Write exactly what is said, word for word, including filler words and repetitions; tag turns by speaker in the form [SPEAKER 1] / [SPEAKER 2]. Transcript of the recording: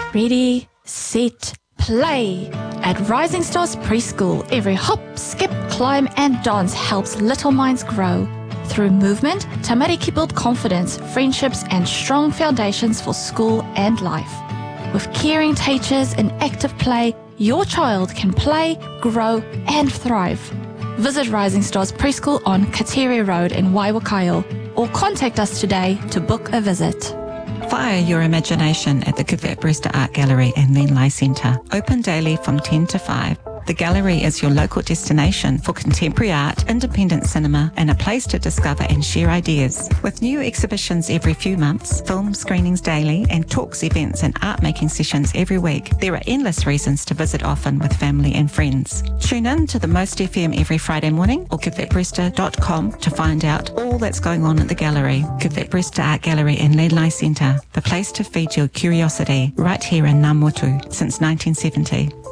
[SPEAKER 1] Ready, set, play. At Rising Stars Preschool, every hop, skip, climb and dance helps little minds grow. Through movement, Tamariki build confidence, friendships and strong foundations for school and life. With caring teachers and active play, your child can play, grow and thrive. Visit Rising Stars Preschool on Katere Road in Waiwakaio or contact us today to book a visit.
[SPEAKER 2] Fire your imagination at the Kuvett Brewster Art Gallery and Lenlai Centre. Open daily from ten to five. The gallery is your local destination for contemporary art, independent cinema, and a place to discover and share ideas. With new exhibitions every few months, film screenings daily, and talks, events, and art-making sessions every week, there are endless reasons to visit often with family and friends. Tune in to the Most F M every Friday morning or kuvett brewster dot com to find out all that's going on at the gallery. Kuvett Brewster Art Gallery and Lenlai Centre, the place to feed your curiosity, right here in Ngā Motu since nineteen seventy.